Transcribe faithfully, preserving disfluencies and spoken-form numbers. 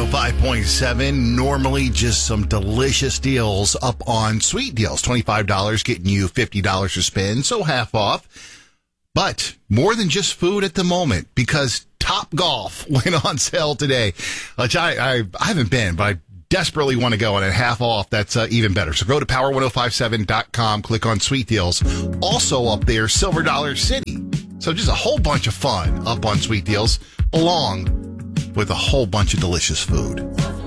five point seven. Normally just some delicious deals up on Sweet Deals. twenty-five dollars getting you fifty dollars to spend, so half off. But more than just food at the moment, because Top Golf went on sale today, which I, I, I haven't been, but I desperately want to go, and at half off, that's uh, even better. So go to power ten fifty-seven dot com, click on Sweet Deals. Also up there, Silver Dollar City. So just a whole bunch of fun up on Sweet Deals, along with a whole bunch of delicious food.